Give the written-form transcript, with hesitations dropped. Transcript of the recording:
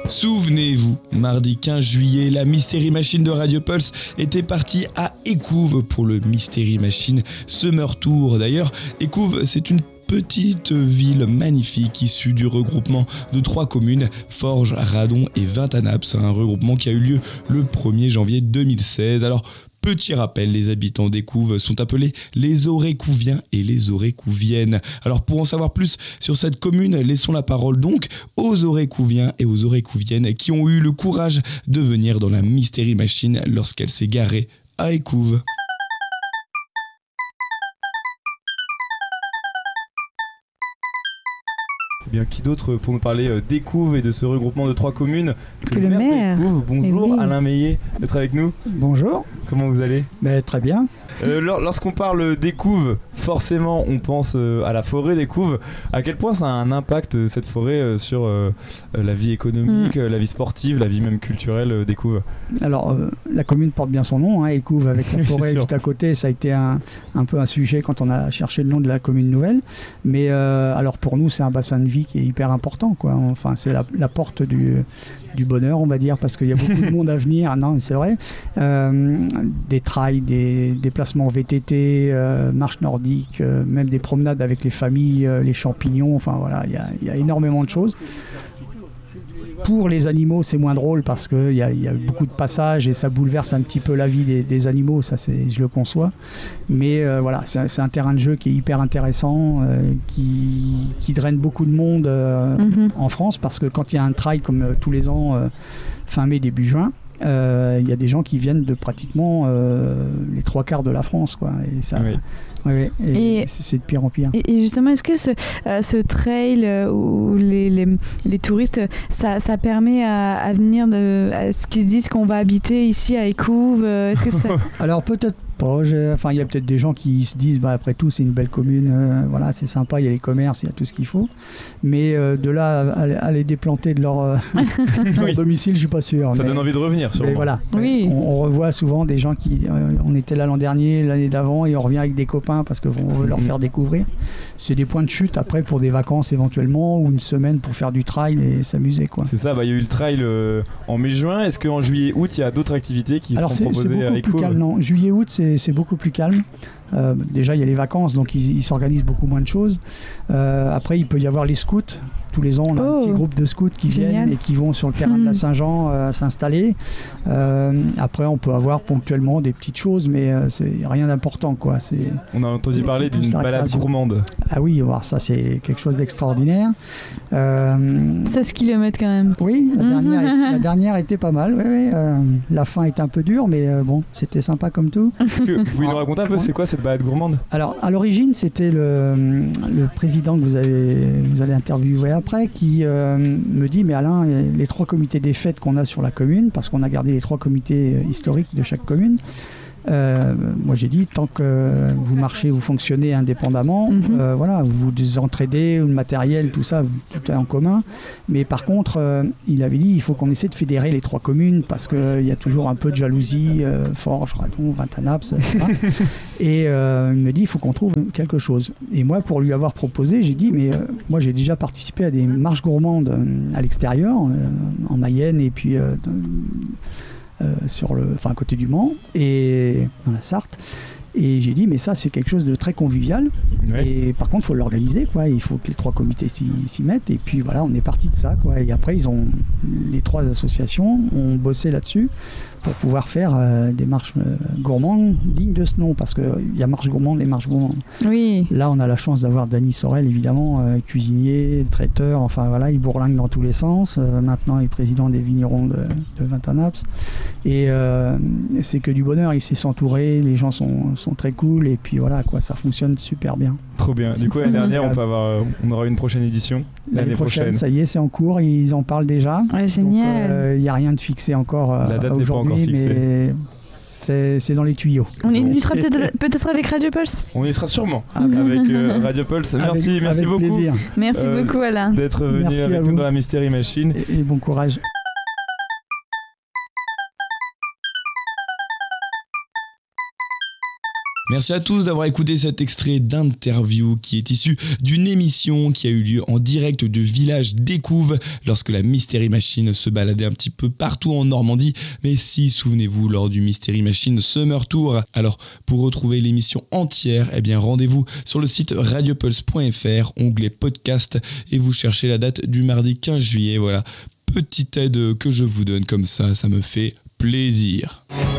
Souvenez-vous, mardi 15 juillet, la Mystery Machine de Radio Pulse était partie à Écouves pour le Mystery Machine Summer Tour. D'ailleurs, Écouves, c'est une petite ville magnifique issue du regroupement de 3 communes, Forges, Radon et Vintanaps, un regroupement qui a eu lieu le 1er janvier 2016. Alors, petit rappel, les habitants d'Écouves sont appelés les Aurécouviens et les Aurécouviennes. Alors pour en savoir plus sur cette commune, laissons la parole donc aux Aurécouviens et aux Aurécouviennes qui ont eu le courage de venir dans la Mystery Machine lorsqu'elle s'est garée à Écouves. Eh bien, qui d'autre pour nous parler d'Écouves et de ce regroupement de 3 communes que le maire d'Écouves. Bonjour, oui. Alain Meillet d'être avec nous. Bonjour. Comment vous allez ? Très bien. Lorsqu'on parle d'Écouves, forcément on pense à la forêt d'Écouves. À quel point ça a un impact cette forêt sur la vie économique, la vie sportive, la vie même culturelle d'Écouves ? Alors la commune porte bien son nom, Écouves avec la forêt juste à côté, ça a été un peu un sujet quand on a cherché le nom de la commune nouvelle. Mais alors pour nous c'est un bassin de vie qui est hyper important, quoi. Enfin c'est la porte du bonheur, on va dire, parce qu'il y a beaucoup de monde à venir. Non, mais c'est vrai. Des trails, des déplacements VTT, marche nordique, même des promenades avec les familles, les champignons. Enfin voilà, il y a énormément de choses. Pour les animaux, c'est moins drôle parce qu'il y a beaucoup de passages et ça bouleverse un petit peu la vie des animaux, ça je le conçois. Mais voilà, c'est un terrain de jeu qui est hyper intéressant, qui draine beaucoup de monde en France, parce que quand il y a un trail comme tous les ans, fin mai, début juin, il y a des gens qui viennent de pratiquement les 3/4 de la France, quoi. Et ça, oui. Et c'est de pire en pire. Et justement, est-ce que ce trail où les touristes, ça permet à venir à ce qu'ils se disent qu'on va habiter ici à Écouves, est-ce que ça... Alors peut-être pas. Enfin, il y a peut-être des gens qui se disent, après tout, c'est une belle commune, voilà, c'est sympa, il y a les commerces, il y a tout ce qu'il faut. Mais de là à les déplanter de leur domicile, je suis pas sûr. Ça donne envie de revenir, sûrement. Mais voilà. Oui. On revoit souvent des gens qui, on était là l'an dernier, l'année d'avant, et on revient avec des copains parce qu'on veut leur faire découvrir. C'est des points de chute après pour des vacances éventuellement, ou une semaine pour faire du trail et s'amuser, quoi. C'est ça. Il y a eu le trail en mai-juin. Est-ce qu'en juillet-août, il y a d'autres activités qui seront proposées à Écouves ? Plus calme, non. Juillet-août, c'est beaucoup plus calme. Déjà, il y a les vacances, donc ils s'organisent beaucoup moins de choses. Après, il peut y avoir les scouts. Tous les ans, on a un petit groupe de scouts qui viennent et qui vont sur le terrain de la Saint-Jean s'installer. Après, on peut avoir ponctuellement des petites choses, mais c'est rien d'important, quoi. On a entendu parler d'une balade gourmande. Ah oui, alors ça, c'est quelque chose d'extraordinaire. 16 km quand même. Oui, la dernière était pas mal. Oui. La fin était un peu dure, mais bon, c'était sympa comme tout. Vous pouvez nous raconter un peu, c'est quoi cette balade gourmande ? Alors, à l'origine, c'était le président que vous allez interviewer après, qui me dit, mais Alain, les 3 comités des fêtes qu'on a sur la commune, parce qu'on a gardé les 3 comités historiques de chaque commune, moi j'ai dit, tant que vous marchez, vous fonctionnez indépendamment, voilà, vous entraidez, le matériel, tout ça, tout est en commun. Mais par contre, il avait dit, il faut qu'on essaie de fédérer les 3 communes, parce qu'il y a toujours un peu de jalousie, Forges, Radon, Vintanaps, etc. Et il me dit, il faut qu'on trouve quelque chose. Et moi, pour lui avoir proposé, j'ai dit, mais moi j'ai déjà participé à des marches gourmandes à l'extérieur, en Mayenne, et puis à côté du Mans et dans la Sarthe. Et j'ai dit, mais ça, c'est quelque chose de très convivial. Ouais. Et par contre, il faut l'organiser, quoi. Il faut que les 3 comités s'y mettent. Et puis voilà, on est parti de ça, quoi. Et après, les 3 associations ont bossé là-dessus pour pouvoir faire des marches gourmandes dignes de ce nom. Parce qu'il y a marche gourmande et marche gourmande. Oui. Là, on a la chance d'avoir Dany Sorel, évidemment, cuisinier, traiteur. Enfin voilà, il bourlingue dans tous les sens. Maintenant, il est président des vignerons de Vintanaps. Et c'est que du bonheur. Il sait s'entourer. Les gens sont très cool, et puis voilà, quoi, ça fonctionne super bien. Trop bien. Du coup, l'année dernière, on aura une prochaine édition. L'année prochaine, ça y est, c'est en cours, ils en parlent déjà. Ouais, génial. Il n'y a rien de fixé encore la date aujourd'hui, n'est pas encore fixée. mais c'est dans les tuyaux. On y sera peut-être avec Radio Pulse. On y sera sûrement avec Radio Pulse. Merci avec beaucoup. Plaisir. Merci beaucoup, Alain. D'être venu avec nous dans la Mystery Machine. Et bon courage. Merci à tous d'avoir écouté cet extrait d'interview qui est issu d'une émission qui a eu lieu en direct du village d'Écouves lorsque la Mystery Machine se baladait un petit peu partout en Normandie. Mais si, souvenez-vous, lors du Mystery Machine Summer Tour. Alors, pour retrouver l'émission entière, rendez-vous sur le site radiopulse.fr, onglet podcast, et vous cherchez la date du mardi 15 juillet. Voilà, petite aide que je vous donne comme ça me fait plaisir.